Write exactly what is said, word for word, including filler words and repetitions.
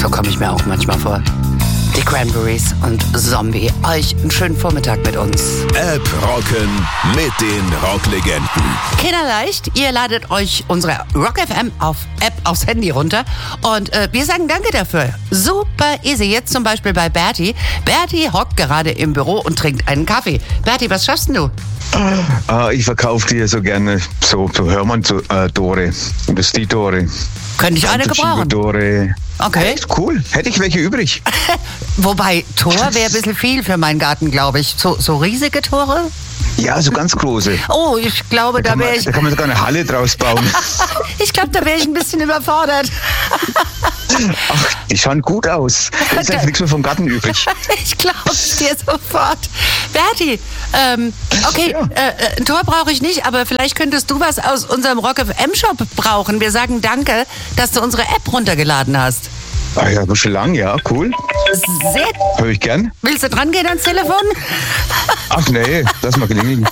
So komme ich mir auch manchmal vor. Die Cranberries und Zombie. Euch einen schönen Vormittag mit uns. App rocken mit den Rocklegenden. Kinderleicht, ihr ladet euch unsere Rock F M auf App aufs Handy runter und äh, wir sagen danke dafür. Super easy. Jetzt zum Beispiel bei Berti. Berti hockt gerade im Büro und trinkt einen Kaffee. Berti, was schaffst du? Ah, ich verkaufe dir so gerne so, so Hörmann-Dore. Das ist die Dore. Könnte ich eine gebrauchen? Dore. Okay. Echt cool. Hätte ich welche übrig. Wobei, Tor wäre ein bisschen viel für meinen Garten, glaube ich. So, so riesige Tore? Ja, so ganz große. Oh, ich glaube, da, Da, kann wäre man, ich... da kann man sogar eine Halle draus bauen. Ich glaube, da wäre ich ein bisschen überfordert. Ach, die schauen gut aus. Da ist jetzt nichts mehr vom Garten übrig. Ich glaube es dir sofort. Berti, ähm, okay, Ja. äh, ein Tor brauche ich nicht, aber vielleicht könntest du was aus unserem Rock F M Shop brauchen. Wir sagen danke, dass du unsere App runtergeladen hast. Ah ja, schon lang, ja, cool. Sehr. Hör ich gern. Willst du dran gehen ans Telefon? Ach nee, lass mal gelingen.